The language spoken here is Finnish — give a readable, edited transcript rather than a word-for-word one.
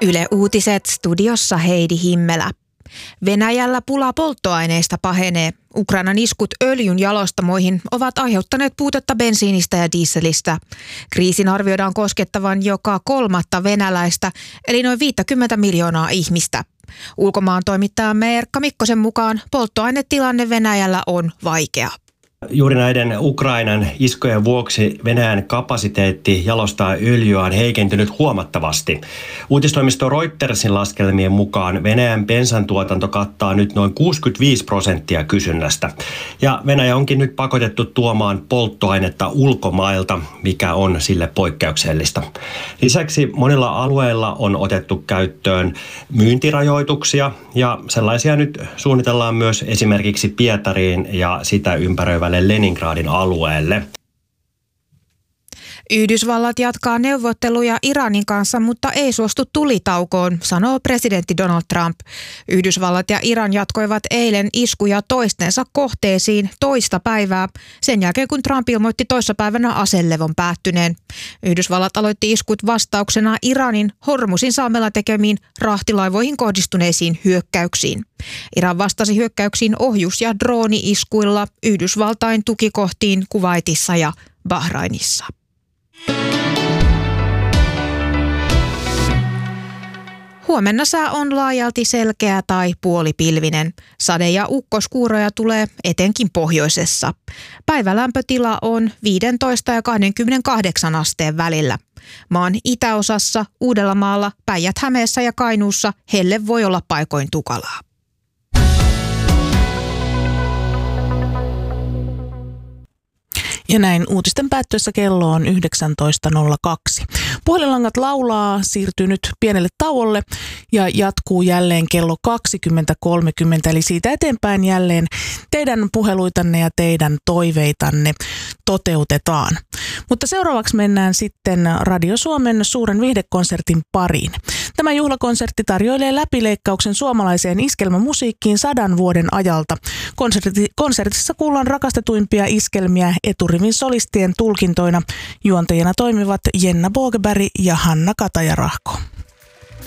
Yle Uutiset, studiossa Heidi Himmelä. Venäjällä pula polttoaineista pahenee. Ukrainan iskut öljyn jalostamoihin ovat aiheuttaneet puutetta bensiinistä ja dieselistä. Kriisin arvioidaan koskettavan joka kolmatta venäläistä, eli noin 50 miljoonaa ihmistä. Ulkomaan toimittajamme Erkka Mikkosen mukaan polttoainetilanne Venäjällä on vaikea. Juuri näiden Ukrainan iskujen vuoksi Venäjän kapasiteetti jalostaa öljyä on heikentynyt huomattavasti. Uutistoimisto Reutersin laskelmien mukaan Venäjän bensan tuotanto kattaa nyt noin 65% kysynnästä. Ja Venäjä onkin nyt pakotettu tuomaan polttoainetta ulkomailta, mikä on sille poikkeuksellista. Lisäksi monilla alueilla on otettu käyttöön myyntirajoituksia ja sellaisia nyt suunnitellaan myös esimerkiksi Pietariin ja sitä ympäröivälle Leningradin alueelle. Yhdysvallat jatkaa neuvotteluja Iranin kanssa, mutta ei suostu tulitaukoon, sanoo presidentti Donald Trump. Yhdysvallat ja Iran jatkoivat eilen iskuja toistensa kohteisiin toista päivää, sen jälkeen kun Trump ilmoitti toissapäivänä aselevon päättyneen. Yhdysvallat aloitti iskut vastauksena Iranin Hormuzin salmella tekemiin rahtilaivoihin kohdistuneisiin hyökkäyksiin. Iran vastasi hyökkäyksiin ohjus- ja drooni-iskuilla Yhdysvaltain tukikohtiin Kuwaitissa ja Bahrainissa. Huomenna sää on laajalti selkeä tai puolipilvinen. Sade- ja ukkoskuuroja tulee etenkin pohjoisessa. Päivälämpötila on 15 ja 28 asteen välillä. Maan itäosassa, Uudellamaalla, Päijät-Hämeessä ja Kainuussa helle voi olla paikoin tukalaa. Ja näin uutisten päättyessä kello on 19.02. Puhelinlangat laulaa, siirtyy nyt pienelle tauolle ja jatkuu jälleen kello 20.30. Eli siitä eteenpäin jälleen teidän puheluitanne ja teidän toiveitanne toteutetaan. Mutta seuraavaksi mennään sitten Radio Suomen suuren viihdekonsertin pariin. Tämä juhlakonsertti tarjoilee läpileikkauksen suomalaiseen iskelmämusiikkiin 100 vuoden ajalta. Konsertissa kuullaan rakastetuimpia iskelmiä eturivin solistien tulkintoina. Juontajina toimivat Jenna Bogeberg ja Hanna Katajarahko.